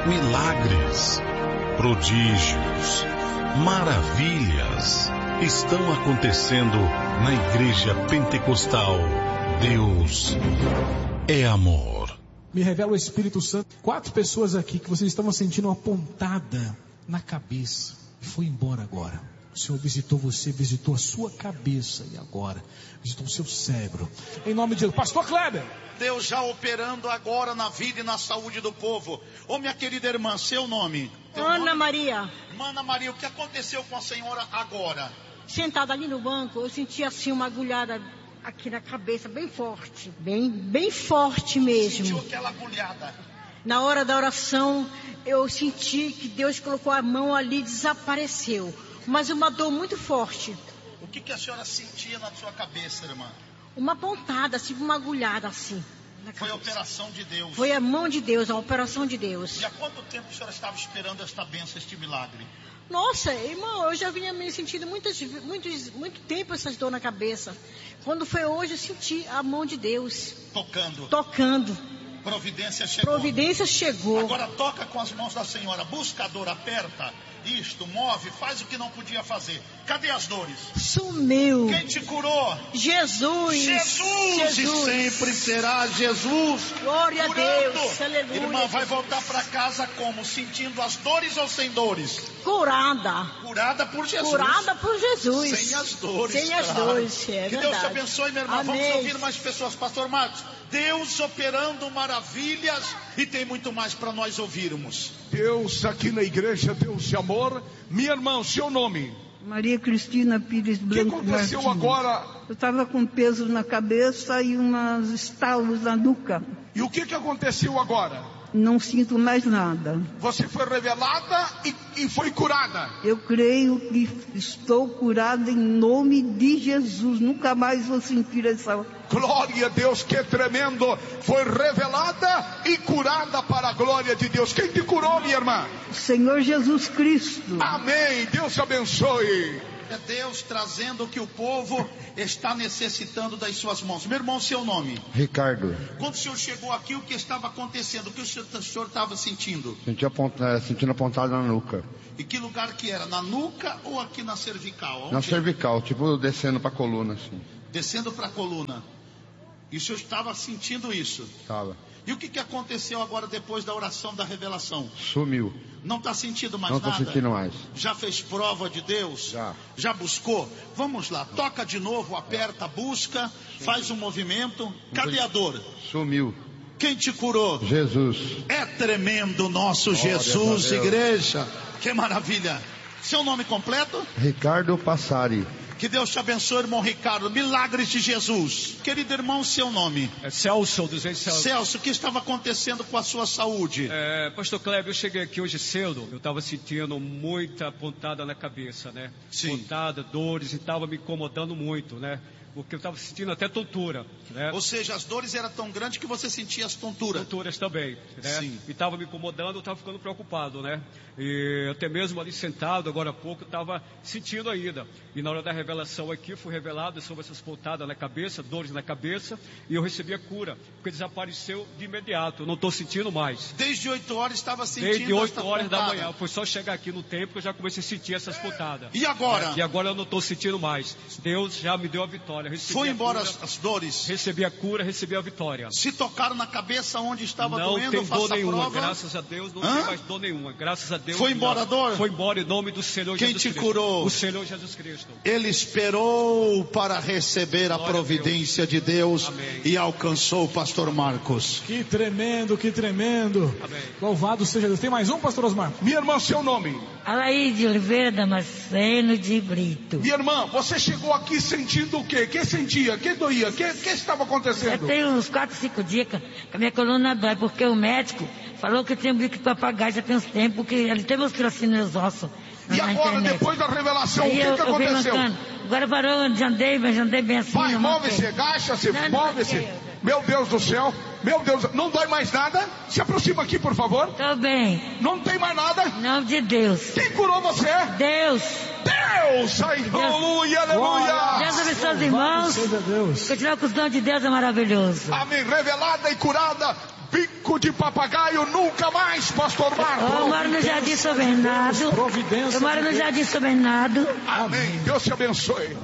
Milagres, prodígios, maravilhas estão acontecendo na Igreja Pentecostal. Deus é amor. Me revela o Espírito Santo. 4 pessoas aqui que vocês estavam sentindo uma pontada na cabeça e foi embora agora. O Senhor visitou você, visitou a sua cabeça e agora visitou o seu cérebro. Em nome de Deus. Pastor Kleber. Deus já operando agora na vida e na saúde do povo. Ô minha querida irmã, seu nome? Ana Maria. Irmã Ana Maria, o que aconteceu com a senhora agora? Sentada ali no banco, eu senti assim uma agulhada aqui na cabeça, bem forte. Bem forte mesmo. Sentiu aquela agulhada? Na hora da oração, eu senti que Deus colocou a mão ali e desapareceu. Mas uma dor muito forte. O que a senhora sentia na sua cabeça, irmã? Uma pontada, assim, uma agulhada assim. Foi a operação de Deus. Foi a mão de Deus, a operação de Deus. E há quanto tempo a senhora estava esperando esta bênção, este milagre? Nossa, irmão, eu já vinha me sentindo muito tempo essas dor na cabeça. Quando foi hoje, eu senti a mão de Deus. Tocando. Providência chegou. Agora toca com as mãos da senhora. Buscador, aperta. Isto, move, faz o que não podia fazer. Cadê as dores? Sumiu. Quem te curou? Jesus. E sempre será Jesus. Glória curando. A Deus. Aleluia. Irmã, vai voltar para casa como? Sentindo as dores ou sem dores? Curada. Curada por Jesus. Curada por Jesus. Sem as dores. Sem as dores, é que verdade. Deus te abençoe, minha irmã. Amém. Vamos ouvir mais pessoas. Pastor Marcos, Deus operando maravilhas e tem muito mais para nós ouvirmos. Deus aqui na igreja, Deus de amor. Minha irmã, o seu nome? Maria Cristina Pires Branco. O que aconteceu Martins. agora? Eu estava com peso na cabeça e umas estalos na nuca. E o que aconteceu agora? Não sinto mais nada. Você foi revelada e foi curada. Eu creio que estou curada em nome de Jesus. Nunca mais vou sentir essa... Glória a Deus, que tremendo. Foi revelada e curada para a glória de Deus. Quem te curou, minha irmã? O Senhor Jesus Cristo. Amém. Deus te abençoe. É Deus trazendo o que o povo está necessitando das suas mãos. Meu irmão, seu nome? Ricardo. Quando o senhor chegou aqui, o que estava acontecendo? O que o senhor estava sentindo? Sentindo a pontada na nuca. E que lugar que era? Na nuca ou aqui na cervical? Onde? Na cervical, tipo descendo para a coluna assim. Descendo para a coluna. E o senhor estava sentindo isso? Estava. E o que aconteceu agora depois da oração da revelação? Sumiu. Não está sentindo mais nada? Não estou sentindo mais. Já fez prova de Deus? Já buscou? Vamos lá, toca de novo, aperta, busca, faz um movimento. Cadê a dor? Sumiu. Quem te curou? Jesus. É tremendo o nosso Glória Jesus, igreja. Que maravilha. Seu nome completo? Ricardo Passari. Que Deus te abençoe, irmão Ricardo. Milagres de Jesus. Querido irmão, seu nome? É Celso, do Celso. Celso, o que estava acontecendo com a sua saúde? Pastor Kleber, eu cheguei aqui hoje cedo. Eu estava sentindo muita pontada na cabeça, né? Sim. Pontada, dores, e estava me incomodando muito, né? Porque eu estava sentindo até tontura, né? Ou seja, as dores eram tão grandes que você sentia as tonturas. Tonturas também, né? Sim. E estava me incomodando, eu estava ficando preocupado, né? E até mesmo ali sentado, agora há pouco, eu estava sentindo ainda. E na hora da revelação aqui, fui revelado sobre essas pontadas na cabeça, dores na cabeça, e eu recebi a cura, porque desapareceu de imediato, eu não estou sentindo mais. Desde 8 horas estava sentindo Desde 8 horas pontada. da manhã, foi só chegar aqui no templo que eu já comecei a sentir essas pontadas. E agora? E agora eu não estou sentindo mais. Deus já me deu a vitória. Foi embora as dores? Recebi a cura, recebi a vitória. Se tocaram na cabeça onde estava não doendo, tem dor nenhuma, prova? graças a Deus, não tem mais dor nenhuma. Graças a Deus. Foi embora a dor? Foi embora em nome do Senhor Quem Jesus te Cristo. curou? O Senhor Jesus Cristo. Ele esperou para receber a providência de Deus. Amém. E alcançou o pastor Marcos. Que tremendo, que tremendo. Amém. Louvado seja Deus. Tem mais um, pastor Osmar? Minha irmã, seu nome? Alaide Oliveira Damasceno de Brito. Minha irmã, você chegou aqui sentindo o quê? Que sentia? Que doía? Que estava acontecendo? Eu tenho uns 4, 5 dias que a minha coluna dói, porque o médico falou que eu tinha um bico para pagar já tem uns tempos, porque ele teve uns tirocínios nos ossos. E agora, depois da revelação, aí o que aconteceu? Agora parou, já andei bem assim. Vai, move-se, agacha-se, move-se. Meu Deus do céu, meu Deus, não dói mais nada? Se aproxima aqui, por favor. Tô bem. Não tem mais nada? Em nome de Deus. Quem curou você? Deus. Deus, aleluia, aleluia. Deus abençoe os irmãos. Deus. Continuar com os dons de Deus é maravilhoso. Amém, revelada e curada. Bico de papagaio nunca mais, pastor Marcos. Eu moro no Jardim São Bernardo. Eu moro no Jardim São Bernardo. Amém. Deus te abençoe.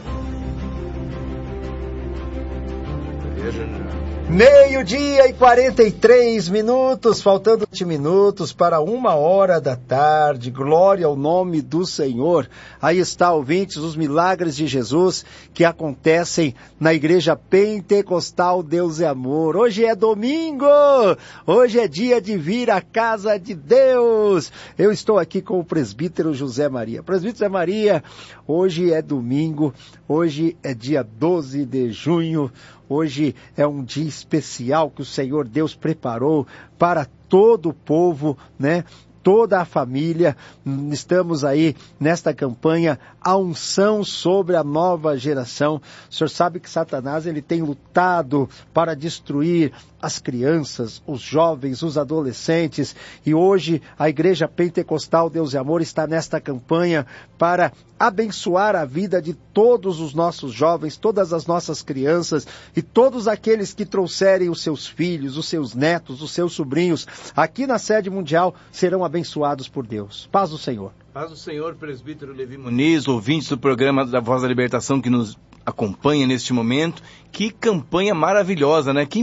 Meio-dia e 43 minutos, faltando 20 minutos para 1h da tarde. Glória ao nome do Senhor. Aí está, ouvintes, os milagres de Jesus que acontecem na Igreja Pentecostal Deus é Amor. Hoje é domingo, hoje é dia de vir à casa de Deus. Eu estou aqui com o presbítero José Maria. Presbítero José Maria, hoje é domingo, hoje é dia 12 de junho. Hoje é um dia especial que o Senhor Deus preparou para todo o povo, né? Toda a família. Estamos aí nesta campanha, a unção sobre a nova geração. O senhor sabe que Satanás ele tem lutado para destruir as crianças, os jovens, os adolescentes, e hoje a Igreja Pentecostal Deus e Amor está nesta campanha para abençoar a vida de todos os nossos jovens, todas as nossas crianças e todos aqueles que trouxerem os seus filhos, os seus netos, os seus sobrinhos aqui na sede mundial serão abençoados por Deus. Paz do Senhor. Paz do Senhor, presbítero Levi Muniz, ouvintes do programa da Voz da Libertação que nos acompanha neste momento. Que campanha maravilhosa, né? Que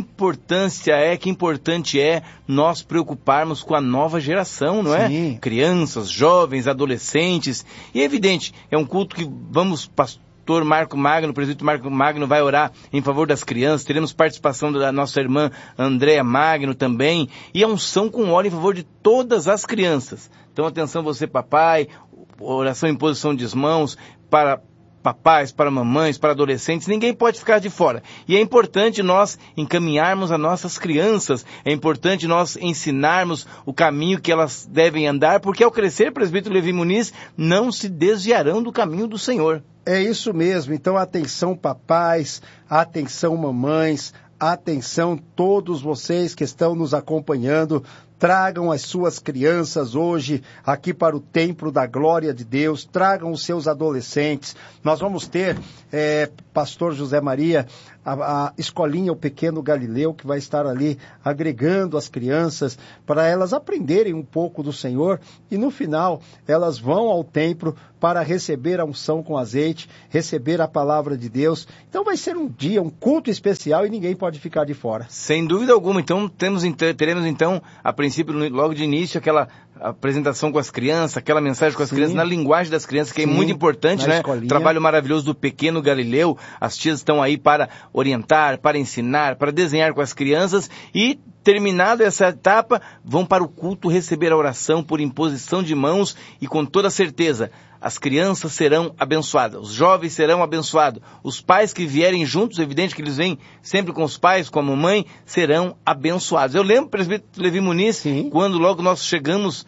importante é nós preocuparmos com a nova geração, não é? Sim. Crianças, jovens, adolescentes. E é evidente, é um culto que pastor Marco Magno, o presbítero Marco Magno vai orar em favor das crianças. Teremos participação da nossa irmã Andréa Magno também. E a unção com óleo em favor de todas as crianças. Então atenção você papai, oração em posição de mãos para papais, para mamães, para adolescentes, ninguém pode ficar de fora. E é importante nós encaminharmos as nossas crianças, é importante nós ensinarmos o caminho que elas devem andar, porque ao crescer, presbítero Levi Muniz, não se desviarão do caminho do Senhor. É isso mesmo. Então atenção papais, atenção mamães, atenção todos vocês que estão nos acompanhando. Tragam as suas crianças hoje aqui para o templo da glória de Deus. Tragam os seus adolescentes. Nós vamos ter, pastor José Maria, a escolinha, o Pequeno Galileu, que vai estar ali agregando as crianças para elas aprenderem um pouco do Senhor. E no final, elas vão ao templo para receber a unção com azeite, receber a palavra de Deus. Então vai ser um dia, um culto especial e ninguém pode ficar de fora. Sem dúvida alguma. Então teremos então, a princípio, logo de início, aquela apresentação com as crianças, aquela mensagem com as crianças, na linguagem das crianças, que é muito importante, né? Trabalho maravilhoso do Pequeno Galileu. As tias estão aí para orientar, para ensinar, para desenhar com as crianças e, terminada essa etapa, vão para o culto receber a oração por imposição de mãos e com toda certeza, as crianças serão abençoadas, os jovens serão abençoados, os pais que vierem juntos, evidente que eles vêm sempre com os pais, com a mamãe, serão abençoados. Eu lembro, presbítero Levi Muniz, quando logo nós chegamos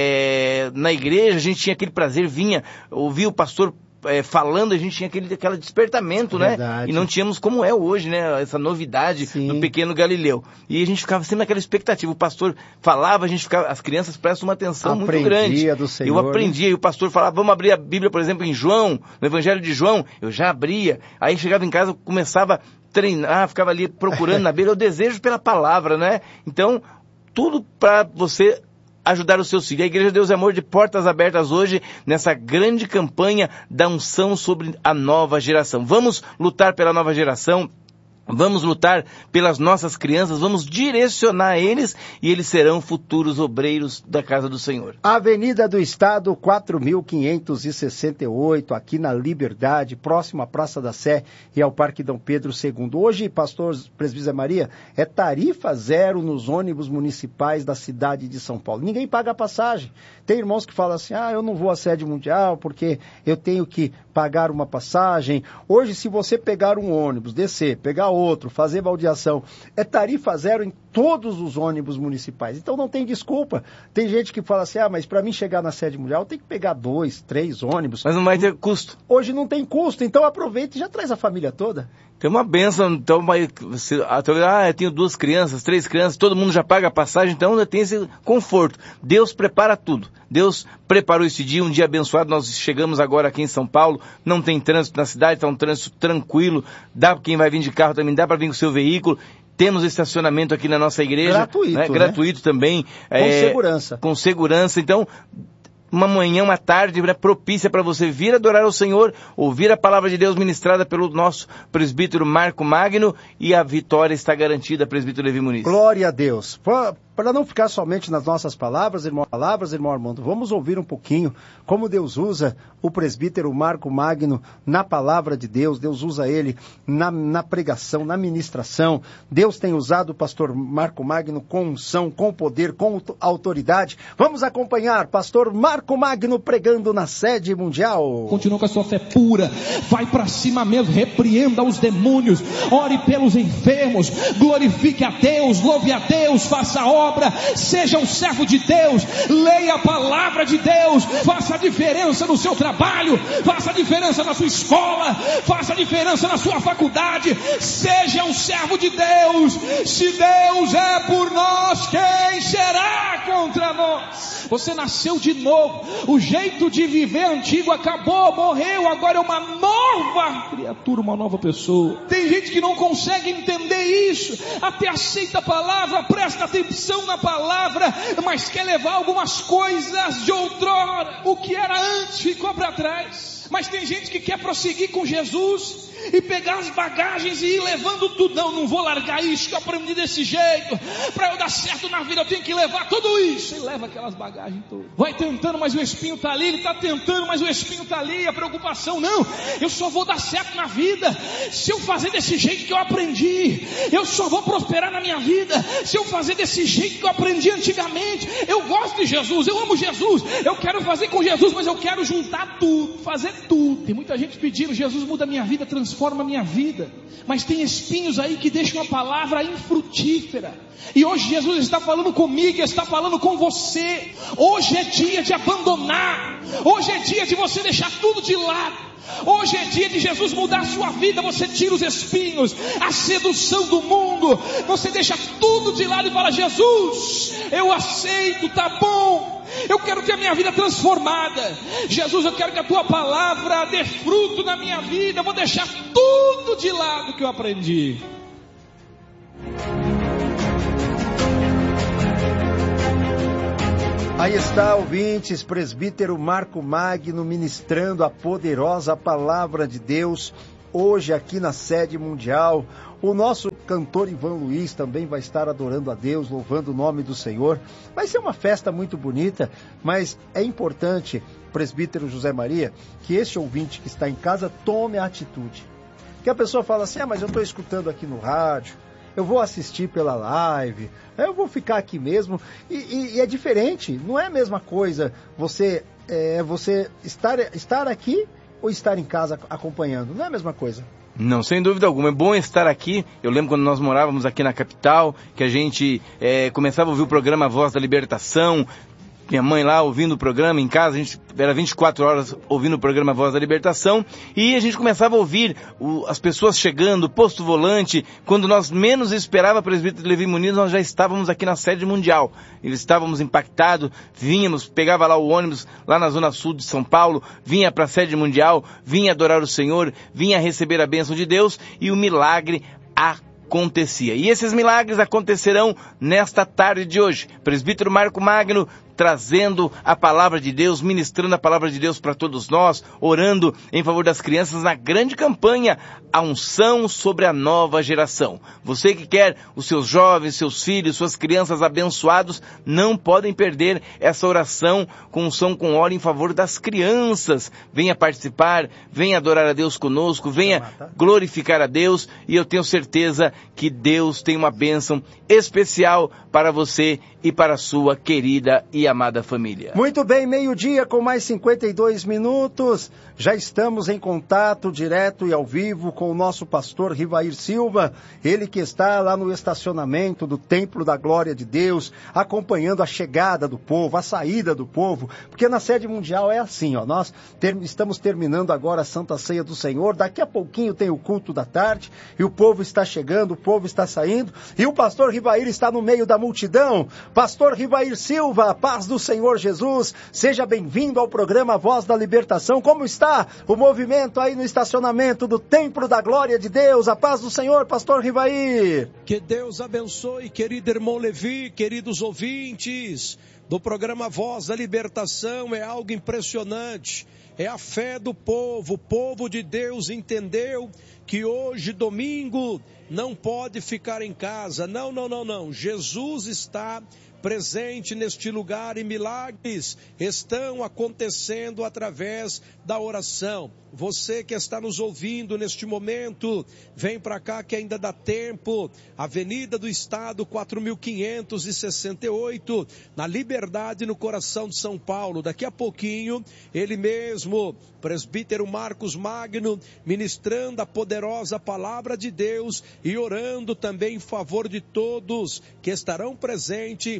na igreja, a gente tinha aquele prazer, ouvia o pastor falando, a gente tinha aquele despertamento, né? E não tínhamos como é hoje, né? Essa novidade do Pequeno Galileu. E a gente ficava sempre naquela expectativa. O pastor falava, as crianças prestam uma atenção muito grande. Do Senhor, eu aprendia, e o pastor falava, vamos abrir a Bíblia, por exemplo, em João, no Evangelho de João. Eu já abria. Aí chegava em casa, começava a treinar, ficava ali procurando na Bíblia. Eu desejo pela palavra, né? Então, tudo para você ajudar os seus filhos. A Igreja Deus é Amor de portas abertas hoje nessa grande campanha da unção sobre a nova geração. Vamos lutar pela nova geração. Vamos lutar pelas nossas crianças, vamos direcionar eles e eles serão futuros obreiros da casa do Senhor. Avenida do Estado, 4.568, aqui na Liberdade, próximo à Praça da Sé e ao Parque Dom Pedro II. Hoje, pastor presbítero Maria, é tarifa zero nos ônibus municipais da cidade de São Paulo. Ninguém paga a passagem. Tem irmãos que falam assim, eu não vou à sede mundial porque eu tenho que pagar uma passagem. Hoje, se você pegar um ônibus, descer, pegar outro, fazer baldeação, é tarifa zero em todos os ônibus municipais. Então não tem desculpa. Tem gente que fala assim, mas para mim chegar na sede mundial, eu tenho que pegar 2, 3 ônibus. Mas não vai ter custo. Hoje não tem custo, então aproveita e já traz a família toda. Tem uma bênção, então, eu tenho 2 crianças, 3 crianças, todo mundo já paga a passagem, então tem esse conforto. Deus prepara tudo. Deus preparou esse dia, um dia abençoado. Nós chegamos agora aqui em São Paulo, não tem trânsito na cidade, está um trânsito tranquilo, dá para quem vai vir de carro também, dá para vir com o seu veículo. Temos estacionamento aqui na nossa igreja. Gratuito, né? Gratuito também. Com segurança. Com segurança. Então, uma manhã, uma tarde propícia para você vir adorar o Senhor, ouvir a palavra de Deus ministrada pelo nosso presbítero Marco Magno, e a vitória está garantida, presbítero Levi Muniz. Glória a Deus. Para não ficar somente nas nossas palavras, irmão Armando, vamos ouvir um pouquinho como Deus usa o presbítero Marco Magno na palavra de Deus. Deus usa ele na pregação, na ministração. Deus tem usado o pastor Marco Magno com unção, com poder, com autoridade. Vamos acompanhar pastor Marco Magno pregando na sede mundial. Continua com a sua fé pura, vai para cima mesmo, repreenda os demônios, ore pelos enfermos, glorifique a Deus, louve a Deus, faça a obra, seja um servo de Deus, leia a palavra de Deus, faça a diferença no seu trabalho, faça a diferença na sua escola, faça a diferença na sua faculdade, seja um servo de Deus. Se Deus é por nós, quem será contra nós? Você nasceu de novo, o jeito de viver antigo acabou, morreu, agora é uma nova criatura, uma nova pessoa. Tem gente que não consegue entender isso, até aceita a palavra, presta atenção na palavra, mas quer levar algumas coisas de outrora. O que era antes ficou para trás. Mas tem gente que quer prosseguir com Jesus e pegar as bagagens e ir levando tudo. Não vou largar isso que eu aprendi desse jeito. Para eu dar certo na vida eu tenho que levar tudo isso. E leva aquelas bagagens todas. Vai tentando, mas o espinho está ali. Ele está tentando, mas o espinho está ali. A preocupação, não, eu só vou dar certo na vida se eu fazer desse jeito que eu aprendi. Eu só vou prosperar na minha vida se eu fazer desse jeito que eu aprendi antigamente. Eu gosto de Jesus, eu amo Jesus, eu quero fazer com Jesus, mas eu quero juntar tudo, fazer tudo. Tem muita gente pedindo: Jesus, muda a minha vida, transforma a minha vida. Mas tem espinhos aí que deixam a palavra infrutífera. E hoje Jesus está falando comigo, está falando com você. Hoje é dia de abandonar. Hoje é dia de você deixar tudo de lado. Hoje é dia de Jesus mudar a sua vida. Você tira os espinhos, a sedução do mundo, você deixa tudo de lado e fala: Jesus, eu aceito, tá bom, eu quero ter a minha vida transformada. Jesus, eu quero que a tua palavra dê fruto na minha vida. Eu vou deixar tudo de lado que eu aprendi. Aí está, ouvintes, presbítero Marco Magno ministrando a poderosa palavra de Deus, hoje aqui na sede mundial. O nosso cantor Ivan Luiz também vai estar adorando a Deus, louvando o nome do Senhor. Vai ser uma festa muito bonita, mas é importante, presbítero José Maria, que este ouvinte que está em casa tome a atitude. Que a pessoa fala assim: mas eu estou escutando aqui no rádio, eu vou assistir pela live, eu vou ficar aqui mesmo. E é diferente, não é a mesma coisa você estar aqui ou estar em casa acompanhando, não é a mesma coisa. Não, sem dúvida alguma, é bom estar aqui. Eu lembro quando nós morávamos aqui na capital, que a gente começava a ouvir o programa Voz da Libertação. Minha mãe lá ouvindo o programa em casa, a gente era 24 horas ouvindo o programa Voz da Libertação, e a gente começava a ouvir as pessoas chegando, posto volante. Quando nós menos esperava, presbítero Levi Muniz, nós já estávamos aqui na sede mundial. Estávamos impactados, pegava lá o ônibus, lá na zona sul de São Paulo, vinha para a sede mundial, vinha adorar o Senhor, vinha receber a bênção de Deus, e o milagre acontecia. E esses milagres acontecerão nesta tarde de hoje. Presbítero Marco Magno trazendo a palavra de Deus, ministrando a palavra de Deus para todos nós, orando em favor das crianças na grande campanha A Unção sobre a Nova Geração. Você que quer os seus jovens, seus filhos, suas crianças abençoados, não podem perder essa oração com unção, com óleo em favor das crianças. Venha participar, venha adorar a Deus conosco, venha glorificar a Deus, e eu tenho certeza que Deus tem uma bênção especial para você e para a sua querida e amada família. Muito bem, meio-dia com mais 52 minutos. Já estamos em contato direto e ao vivo com o nosso pastor Rivair Silva, ele que está lá no estacionamento do Templo da Glória de Deus, acompanhando a chegada do povo, a saída do povo, porque na sede mundial é assim, nós estamos terminando agora a Santa Ceia do Senhor, daqui a pouquinho tem o culto da tarde, e o povo está chegando, o povo está saindo, e o pastor Rivair está no meio da multidão. Pastor Rivair Silva, paz paz do Senhor Jesus. Seja bem-vindo ao programa Voz da Libertação. Como está o movimento aí no estacionamento do Templo da Glória de Deus? A paz do Senhor, pastor Rivaí. Que Deus abençoe, querido irmão Levi, queridos ouvintes do programa Voz da Libertação. É algo impressionante. É a fé do povo. O povo de Deus entendeu que hoje, domingo, não pode ficar em casa. Não. Jesus está presente neste lugar e milagres estão acontecendo através da oração. Você que está nos ouvindo neste momento, vem para cá que ainda dá tempo. Avenida do Estado, 4.568, na Liberdade, no coração de São Paulo. Daqui a pouquinho, ele mesmo, presbítero Marcos Magno, ministrando a poderosa palavra de Deus e orando também em favor de todos que estarão presentes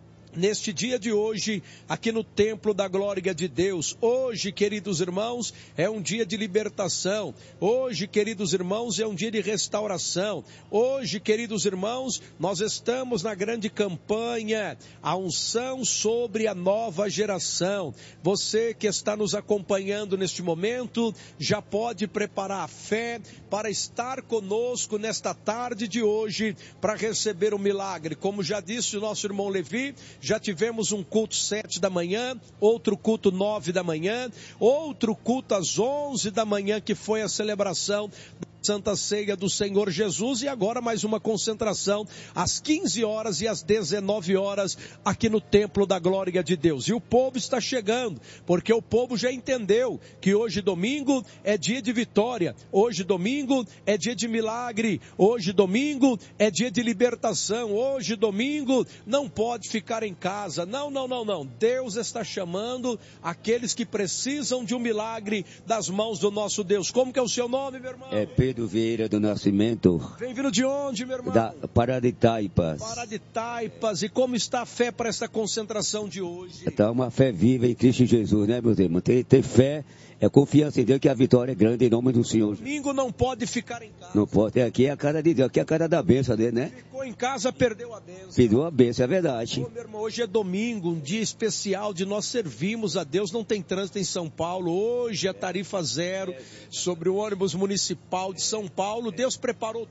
neste dia de hoje, aqui no Templo da Glória de Deus. Hoje, queridos irmãos, é um dia de libertação. Hoje, queridos irmãos, é um dia de restauração. Hoje, queridos irmãos, nós estamos na grande campanha, a unção sobre a nova geração. Você que está nos acompanhando neste momento, já pode preparar a fé para estar conosco nesta tarde de hoje, para receber o milagre. Como já disse o nosso irmão Levi, já tivemos um culto 7 da manhã, outro culto 9 da manhã, outro culto às 11 da manhã, que foi a celebração da Santa Ceia do Senhor Jesus, e agora mais uma concentração às 15 horas e às 19 horas aqui no Templo da Glória de Deus. E o povo está chegando, porque o povo já entendeu que hoje domingo é dia de vitória, hoje domingo é dia de milagre, hoje domingo é dia de libertação, hoje domingo não pode ficar em casa. Não. Deus está chamando aqueles que precisam de um milagre das mãos do nosso Deus. Como que é o seu nome, meu irmão? Pedro Vieira do Nascimento. Vem vindo de onde, meu irmão? Da Pará de Taipas. Pará de Taipas. E como está a fé para esta concentração de hoje? Está uma fé viva em Cristo Jesus, né, meus irmãos? Ter fé é confiança em Deus, que a vitória é grande em nome do Senhor. Domingo não pode ficar em casa. Não pode. Aqui é a cara de Deus, aqui é a cara da bênção dele, né? Ficou em casa, perdeu a bênção. Perdeu a bênção, é verdade. Meu irmão, hoje é domingo, um dia especial de nós servirmos a Deus. Não tem trânsito em São Paulo. Hoje é tarifa zero sobre o ônibus municipal de São Paulo. Deus preparou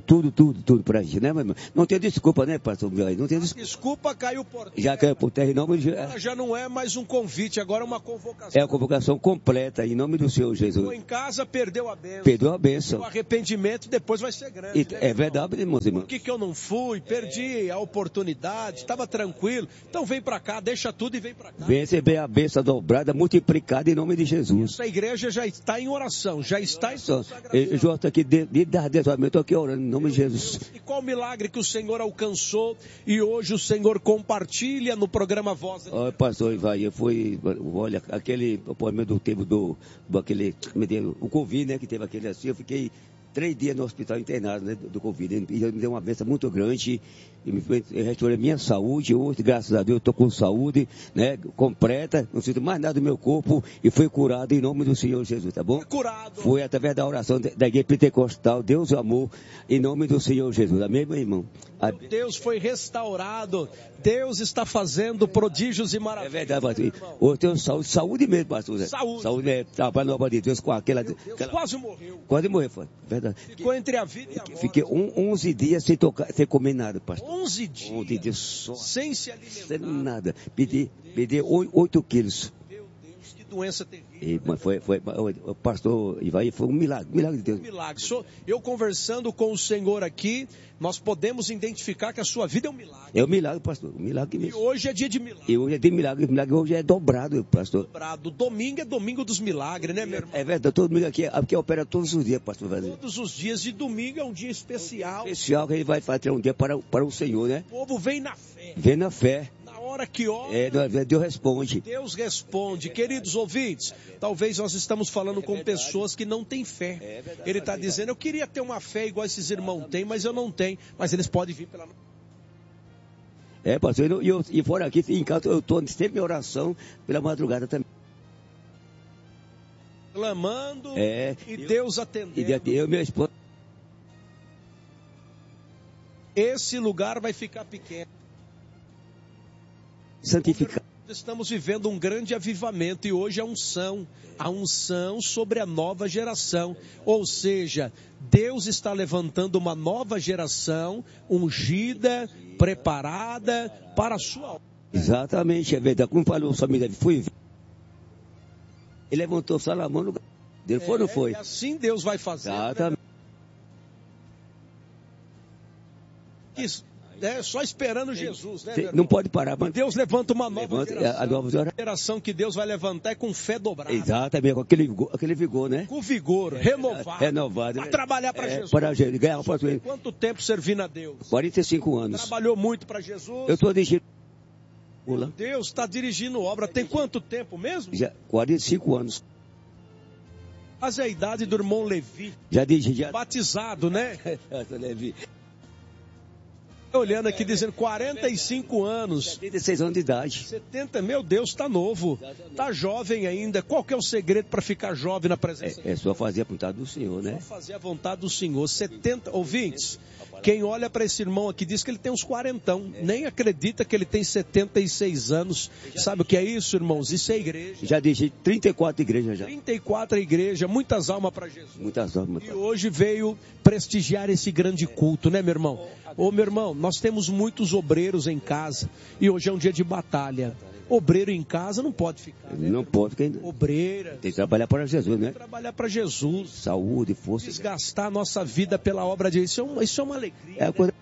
tudo pra gente, né, meu irmão? Não tem desculpa, né, pastor? Não tem desculpa. Desculpa, caiu por terra. Já caiu por terra em nome de Jesus. Já não é mais um convite, agora é uma convocação. É a convocação completa em nome do Senhor Jesus. Ficou em casa, perdeu a bênção. Perdeu a bênção. O arrependimento depois vai ser grande. Né, é verdade, meus irmãos. Por que eu não fui? Perdi a oportunidade, estava tranquilo. Então vem pra cá, deixa tudo e vem pra cá. Vem receber a bênção dobrada, multiplicada em nome de Jesus. Essa igreja já está em oração, já está em consagração. Eu já estou aqui desde eu estou aqui orando em nome de Jesus. E qual milagre que o Senhor alcançou e hoje o Senhor compartilha no programa Voz? Olha, pastor Ivaí, olha, aquele do tempo o Covid, né, que teve aquele assim, eu fiquei 3 dias no hospital internado, né, do Covid, e me deu uma bênção muito grande, eu restaurei minha saúde. Hoje, graças a Deus, estou com saúde, né, completa, não sinto mais nada do meu corpo, e fui curado em nome do Senhor Jesus, tá bom? Foi curado. Foi através da oração da igreja pentecostal, Deus amou, em nome do Senhor Jesus, amém, meu irmão? Deus foi restaurado, Deus está fazendo prodígios e maravilhas. É verdade, pastor. Hoje eu tenho saúde mesmo, pastor. Saúde é trabalho nova de Deus com aquela... Quase morreu. Quase morreu, foi verdade. Ficou entre a vida e a morte. Fiquei 11 dias sem comer nada, pastor. 11 dias? 11 dias só. Sem se alimentar? Sem nada. Perdi 8 quilos. Meu Deus, que doença terrível. Mas o pastor Ivaí, foi um milagre de Deus. Milagre. Eu conversando com o Senhor aqui, nós podemos identificar que a sua vida é um milagre. É um milagre, pastor. Um milagre mesmo. E hoje é dia de milagre. E hoje é de milagre. O milagre hoje é dobrado, pastor. Dobrado. Domingo é domingo dos milagres, né, meu irmão? É verdade. Todo domingo aqui opera todos os dias, pastor. Todos os dias. E domingo é um dia especial. Especial que ele vai fazer um dia para o Senhor, né? O povo vem na fé. Vem na fé. Hora que ora, Deus responde. Deus responde. Queridos ouvintes, talvez nós estamos falando com pessoas que não têm fé. Ele está dizendo, eu queria ter uma fé igual esses irmãos têm, mas eu não tenho. Mas eles podem vir pela... pastor, e fora aqui, em casa, eu estou sempre em oração pela madrugada também. Clamando e Deus atendendo. Eu, minha esposa. Esse lugar vai ficar pequeno. Santificado. Estamos vivendo um grande avivamento e hoje a unção sobre a nova geração. Ou seja, Deus está levantando uma nova geração ungida, preparada para a sua obra. Exatamente, é verdade. Como falou o Samir, ele levantou Salomão no lugar dele, foi ou não foi? E assim Deus vai fazer. Exatamente. Só esperando Jesus, né? Não pode parar. Mas Deus levanta uma nova geração. A geração que Deus vai levantar é com fé dobrada. Exatamente, com aquele vigor, né? Com vigor, renovado. Para trabalhar para Jesus. Para ganhar Quanto tempo servindo a Deus? 45 anos. Trabalhou muito para Jesus. Eu estou dirigindo. Deus está dirigindo obra. Tem quanto tempo mesmo? Já 45 anos. Mas é a idade do irmão Levi. Já dirigi. Batizado, né? Levi. Olhando aqui, dizendo 45 anos. 76 anos de idade. 70, meu Deus, está novo. Está jovem ainda. Qual que é o segredo para ficar jovem na presença? É só fazer a vontade do Senhor, né? Só fazer a vontade do Senhor. 70, ouvintes, quem olha para esse irmão aqui diz que ele tem uns 40, nem acredita que ele tem 76 anos. Sabe o que é isso, irmãos? Isso é igreja. Já dirigi 34 igrejas já. 34 igrejas, muitas almas para Jesus. Muitas almas. E hoje veio prestigiar esse grande culto, né, meu irmão? Ô, meu irmão, nós temos muitos obreiros em casa e hoje é um dia de batalha. Obreiro em casa não pode ficar, né? Não pode. Obreira. Tem que trabalhar para Jesus, né? Tem que trabalhar para Jesus. Saúde, força. Desgastar a nossa vida pela obra de Deus. Isso é uma alegria. É a coisa...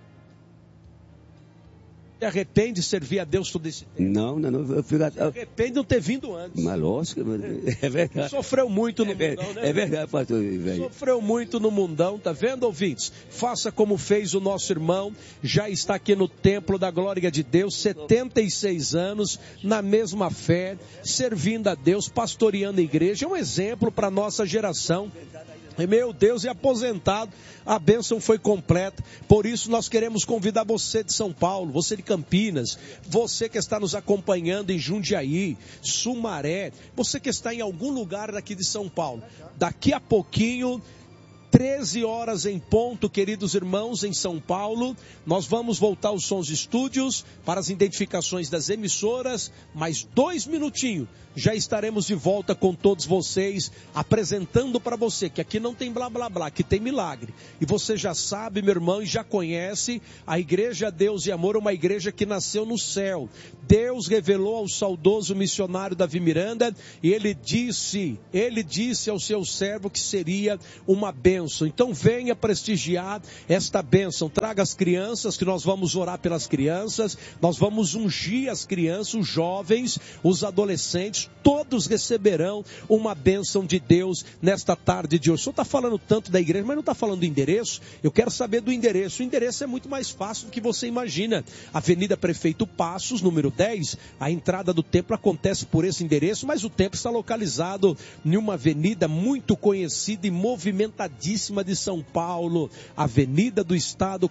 Se arrepende de servir a Deus todo esse tempo? Não. Eu fico... Se arrepende de não ter vindo antes. Mas lógico, é verdade. Sofreu muito no mundão, né? É verdade, pastor, velho. Sofreu muito no mundão, tá vendo, ouvintes? Faça como fez o nosso irmão, já está aqui no templo da glória de Deus, 76 anos, na mesma fé, servindo a Deus, pastoreando a igreja, é um exemplo para a nossa geração. Meu Deus, é aposentado, a bênção foi completa, por isso nós queremos convidar você de São Paulo, você de Campinas, você que está nos acompanhando em Jundiaí, Sumaré, você que está em algum lugar daqui de São Paulo, daqui a pouquinho, 13 horas em ponto, queridos irmãos, em São Paulo, nós vamos voltar aos sons de estúdios para as identificações das emissoras, mais 2 minutinhos, já estaremos de volta com todos vocês, apresentando para você que aqui não tem blá blá blá, aqui tem milagre. E você já sabe, meu irmão, e já conhece a Igreja Deus e Amor, uma igreja que nasceu no céu. Deus revelou ao saudoso missionário Davi Miranda e ele disse ao seu servo que seria uma bênção. Então venha prestigiar esta bênção. Traga as crianças, que nós vamos orar pelas crianças, nós vamos ungir as crianças, os jovens, os adolescentes, todos receberão uma bênção de Deus nesta tarde de hoje. O senhor está falando tanto da igreja, mas não está falando do endereço? Eu quero saber do endereço. O endereço é muito mais fácil do que você imagina. Avenida Prefeito Passos, número 10. A entrada do templo acontece por esse endereço, mas o templo está localizado em uma avenida muito conhecida e movimentadíssima de São Paulo. Avenida do Estado,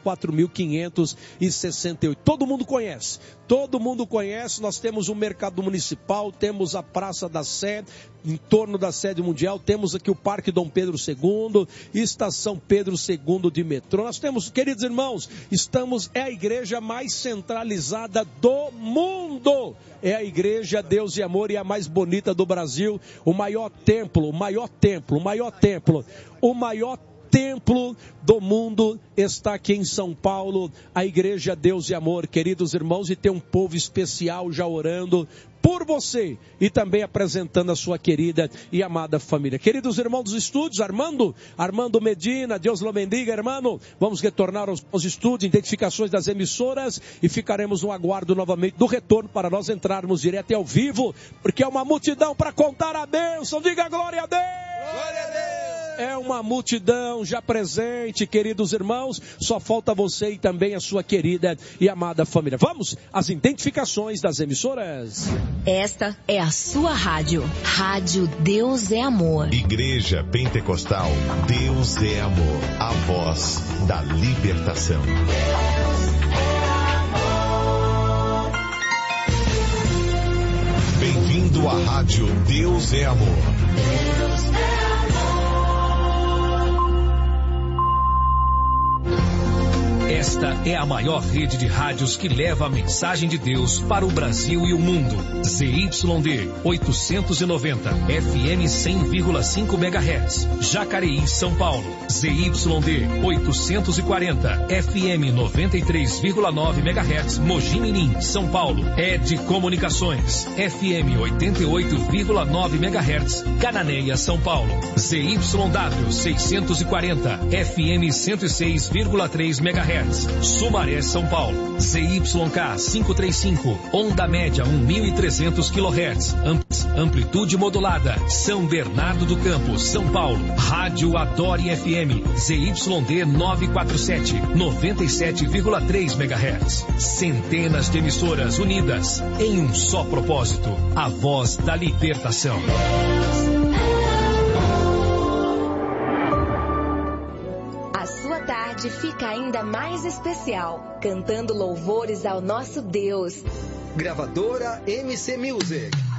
4.568. Todo mundo conhece. Nós temos o Mercado Municipal, temos a Praça da Sé, em torno da sede mundial, temos aqui o Parque Dom Pedro II, Estação Pedro II de metrô. Nós temos, queridos irmãos, é a igreja mais centralizada do mundo. É a Igreja Deus e Amor e a mais bonita do Brasil. O maior templo do mundo está aqui em São Paulo, a Igreja Deus e Amor, queridos irmãos, e tem um povo especial já orando por você e também apresentando a sua querida e amada família. Queridos irmãos dos estúdios, Armando Medina, Deus lo bendiga, irmão. Vamos retornar aos estúdios, identificações das emissoras e ficaremos no aguardo novamente do retorno para nós entrarmos direto e ao vivo, porque é uma multidão para contar a bênção. Diga glória a Deus! Glória a Deus! É uma multidão já presente, queridos irmãos, só falta você e também a sua querida e amada família. Vamos às identificações das emissoras. Esta é a sua rádio. Rádio Deus é Amor. Igreja Pentecostal Deus é Amor. A voz da libertação. Bem-vindo à Rádio Deus é Amor. Deus é amor. Esta é a maior rede de rádios que leva a mensagem de Deus para o Brasil e o mundo. ZYD 890, FM 100,5 MHz, Jacareí, São Paulo. ZYD 840, FM 93,9 MHz, Mogi Mirim, São Paulo. ED Comunicações, FM 88,9 MHz, Cananéia, São Paulo. ZYW 640, FM 106,3 MHz, Sumaré, São Paulo. ZYK 535, onda média 1.300 kHz, amplitude modulada, São Bernardo do Campo, São Paulo. Rádio Adore FM, ZYD 947, 97,3 MHz. Centenas de emissoras unidas em um só propósito, a voz da libertação. A sua tarde fica ainda mais especial, cantando louvores ao nosso Deus. Gravadora MC Music.